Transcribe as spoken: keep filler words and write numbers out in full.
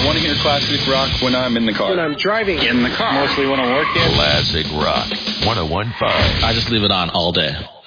want to hear classic rock when I'm in the car. When I'm driving. In the car. Mostly when I'm working. Classic rock. one oh one point five. I just leave it on all day.